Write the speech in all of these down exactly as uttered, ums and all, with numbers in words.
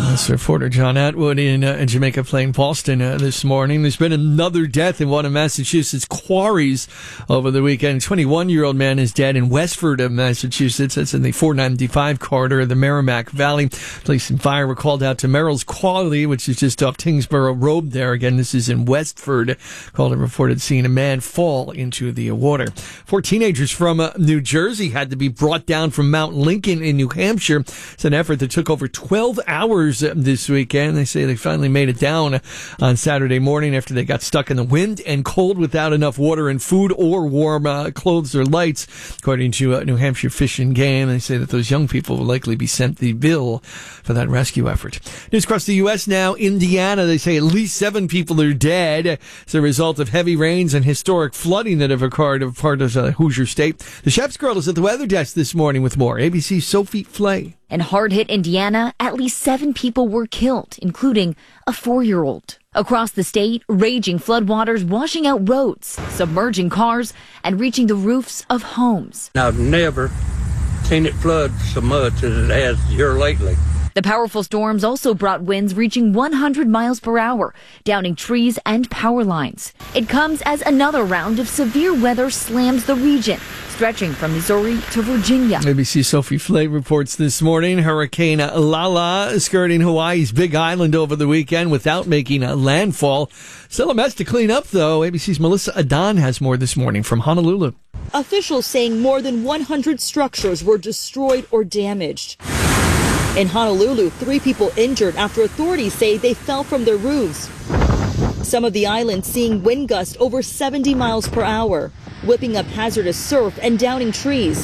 That's reporter John Atwood in uh, Jamaica Plain, Boston uh, this morning. There's been another death in one of Massachusetts' quarries over the weekend. A twenty-one-year-old man is dead in Westford of Massachusetts. That's in the four ninety-five corridor of the Merrimack Valley. Police and fire were called out to Merrill's Quarry, which is just off Tingsboro Road there. Again, this is in Westford. Called and reported seeing a man fall into the water. Four teenagers from uh, New Jersey had to be brought down from Mount Lincoln in New Hampshire. It's an effort that took over twelve hours this weekend. They say they finally made it down on Saturday morning after they got stuck in the wind and cold without enough water and food or warm uh, clothes or lights. According to uh, New Hampshire Fish and Game, they say that those young people will likely be sent the bill for that rescue effort. News across the U S now. Indiana, they say at least seven people are dead as a result of heavy rains and historic flooding that have occurred as part of uh, Hoosier State. The Chef's Girl is at the weather desk this morning with more. A B C's Sophie Flay. In hard-hit Indiana, at least seven people were killed, including a four-year-old. Across the state, raging floodwaters washing out roads, submerging cars, and reaching the roofs of homes. I've never seen it flood so much as it has here lately. The powerful storms also brought winds reaching one hundred miles per hour, downing trees and power lines. It comes as another round of severe weather slams the region, stretching from Missouri to Virginia. A B C Sophie Flay reports this morning Hurricane Lala skirting Hawaii's Big Island over the weekend without making a landfall. Still a mess to clean up, though. A B C's Melissa Adan has more this morning from Honolulu. Officials saying more than one hundred structures were destroyed or damaged. In Honolulu, three people injured after authorities say they fell from their roofs. Some of the islands seeing wind gusts over seventy miles per hour, whipping up hazardous surf and downing trees.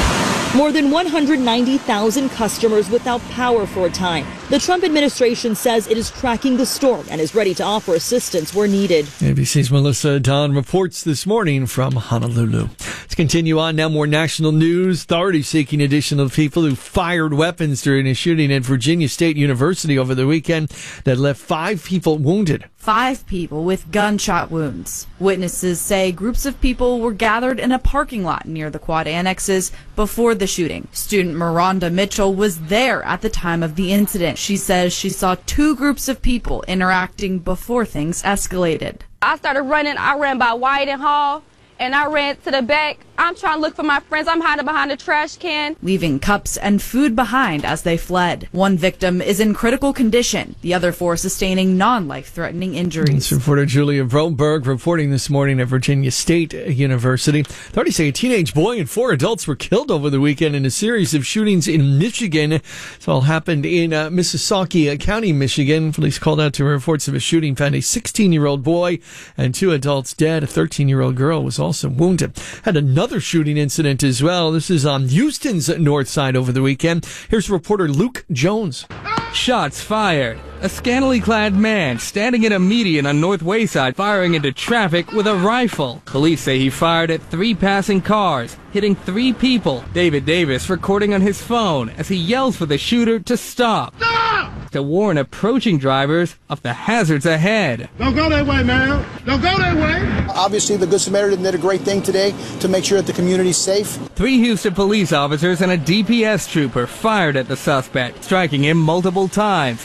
More than one hundred ninety thousand customers without power for a time. The Trump administration says it is tracking the storm and is ready to offer assistance where needed. A B C's Melissa Don reports this morning from Honolulu. Let's continue on now. More national news. Authorities seeking additional people who fired weapons during a shooting at Virginia State University over the weekend that left five people wounded. Five people with gunshot wounds. Witnesses say groups of people were gathered in a parking lot near the quad annexes before the shooting. Student Miranda Mitchell was there at the time of the incident. She says she saw two groups of people interacting before things escalated. I started running. I ran by White and Hall, and I ran to the back. I'm trying to look for my friends. I'm hiding behind a trash can. Leaving cups and food behind as they fled. One victim is in critical condition. The other four sustaining non-life-threatening injuries. It's reporter Julia Broberg reporting this morning at Virginia State University. Authorities say a teenage boy and four adults were killed over the weekend in a series of shootings in Michigan. It all happened in uh, Mississauga County, Michigan. Police called out to reports of a shooting, found a sixteen-year-old boy and two adults dead. A thirteen-year-old girl was also wounded. Had another shooting incident as well. This is on Houston's north side over the weekend. Here's reporter Luke Jones. Shots fired. A scantily clad man standing in a median on North Wayside firing into traffic with a rifle. Police say he fired at three passing cars, hitting three people. David Davis recording on his phone as he yells for the shooter to stop. Stop! To warn approaching drivers of the hazards ahead. Don't go that way, man. Don't go that way. Obviously, the Good Samaritan did a great thing today to make sure that the community's safe. Three Houston police officers and a D P S trooper fired at the suspect, striking him multiple times.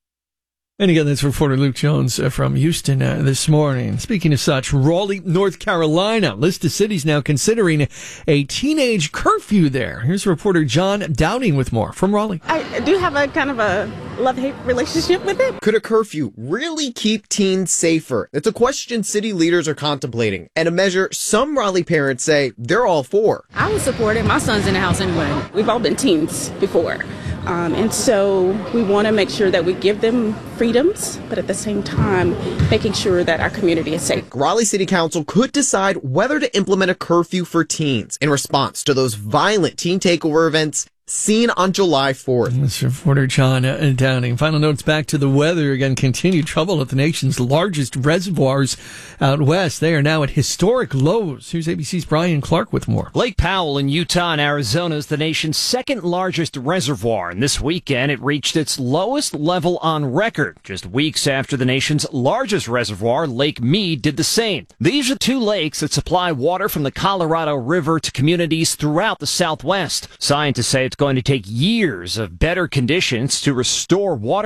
And again, that's reporter Luke Jones uh, from Houston uh, this morning. Speaking of such, Raleigh, North Carolina. List of cities now considering a teenage curfew there. Here's reporter John Downing with more from Raleigh. I do have a kind of a love-hate relationship with it. Could a curfew really keep teens safer? It's a question city leaders are contemplating, and a measure some Raleigh parents say they're all for. I would support it. My son's in the house anyway. We've all been teens before. Um, and so we want to make sure that we give them freedoms, but at the same time, making sure that our community is safe. Raleigh City Council could decide whether to implement a curfew for teens in response to those violent teen takeover events seen on July fourth. This reporter John Downing. Final notes back to the weather. Again, continued trouble at the nation's largest reservoirs out west. They are now at historic lows. Here's A B C's Brian Clark with more. Lake Powell in Utah and Arizona is the nation's second largest reservoir. And this weekend, it reached its lowest level on record, just weeks after the nation's largest reservoir, Lake Mead, did the same. These are two lakes that supply water from the Colorado River to communities throughout the Southwest. Scientists say it's going to take years of better conditions to restore water